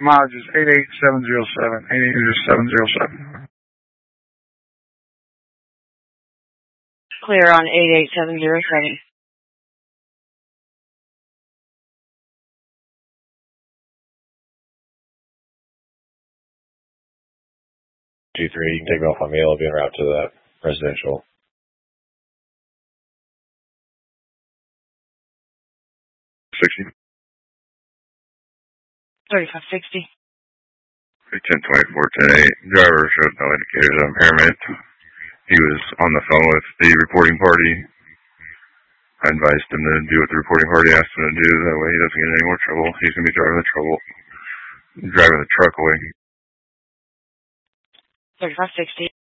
Mileage is 88707. 88707. Clear on 88707. 2-3, you can take me off on me. I'll be en route to that residential. 60. 3560. 1024, 10-8. Driver showed no indicators of impairment. He was on the phone with the reporting party. I advised him to do what the reporting party asked him to do. That way he doesn't get in any more trouble. He's going to be driving the truck away. 3560.